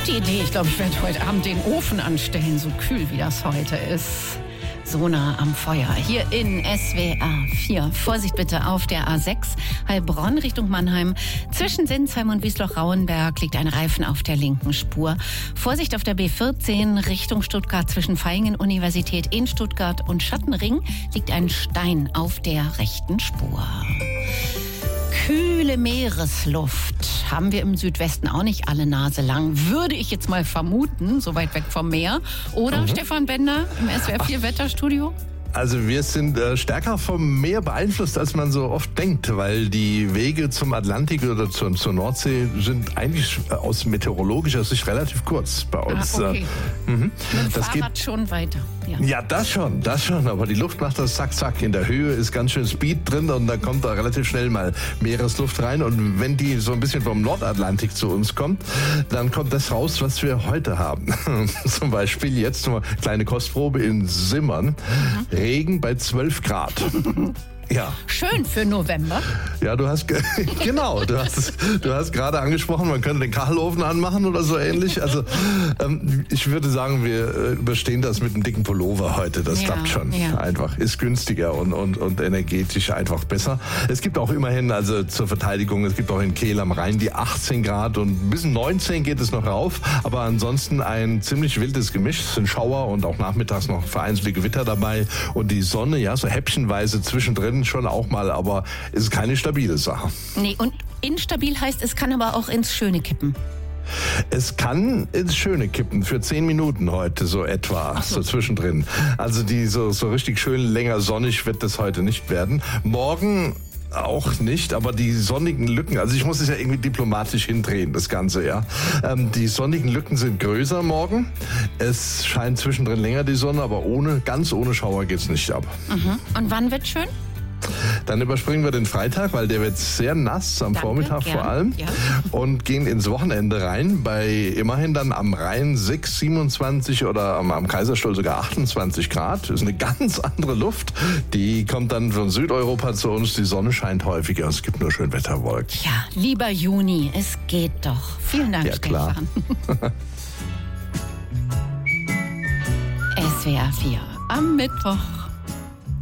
Gute Idee. Ich glaube, ich werde heute Abend den Ofen anstellen, so kühl wie das heute ist. So nah am Feuer. Hier in SWR 4. Vorsicht bitte auf der A6 Heilbronn Richtung Mannheim. Zwischen Sinsheim und Wiesloch-Rauenberg liegt ein Reifen auf der linken Spur. Vorsicht auf der B14 Richtung Stuttgart zwischen Vaihingen-Universität in Stuttgart und Schattenring liegt ein Stein auf der rechten Spur. Kühle Meeresluft haben wir im Südwesten auch nicht alle Nase lang, würde ich jetzt mal vermuten, so weit weg vom Meer. Oder Stefan Bender im SWR 4 Wetterstudio? Also wir sind stärker vom Meer beeinflusst, als man so oft denkt, weil die Wege zum Atlantik oder zur Nordsee sind eigentlich aus meteorologischer Sicht relativ kurz bei uns. Okay. Mit dem Fahrrad geht schon weiter. Ja, das schon. Aber die Luft macht das zack, zack. In der Höhe ist ganz schön Speed drin und da kommt da relativ schnell mal Meeresluft rein. Und wenn die so ein bisschen vom Nordatlantik zu uns kommt, dann kommt das raus, was wir heute haben. Zum Beispiel jetzt eine kleine Kostprobe in Simmern. Regen bei 12 Grad. Ja. Schön für November. Ja, du hast gerade angesprochen, man könnte den Kachelofen anmachen oder so ähnlich. Also ich würde sagen, wir überstehen das mit einem dicken Pullover heute. Das klappt schon. Ja. Einfach ist günstiger und energetisch einfach besser. Es gibt auch immerhin, also zur Verteidigung, es gibt auch in Kehl am Rhein die 18 Grad und bis 19 geht es noch rauf. Aber ansonsten ein ziemlich wildes Gemisch. Es sind Schauer und auch nachmittags noch vereinzelte Gewitter dabei. Und die Sonne, ja, so häppchenweise zwischendrin schon auch mal, aber es ist keine stabile Sache. Nee, und instabil heißt, es kann aber auch ins Schöne kippen. Es kann ins Schöne kippen, für 10 Minuten heute so etwa, so zwischendrin. Also die so richtig schön länger sonnig wird das heute nicht werden. Morgen auch nicht, aber die sonnigen Lücken, also ich muss es ja irgendwie diplomatisch hindrehen, das Ganze, ja. Die sonnigen Lücken sind größer morgen. Es scheint zwischendrin länger die Sonne, aber ganz ohne Schauer geht's nicht ab. Und wann wird schön? Dann überspringen wir den Freitag, weil der wird sehr nass am Vormittag vor allem. Ja. Und gehen ins Wochenende rein bei immerhin dann am Rhein 6, 27 oder am Kaiserstuhl sogar 28 Grad. Das ist eine ganz andere Luft. Die kommt dann von Südeuropa zu uns. Die Sonne scheint häufiger. Es gibt nur Schönwetterwolken. Ja, lieber Juni, es geht doch. Vielen Dank, ja, klar. Stefan. SWR 4 am Mittwoch.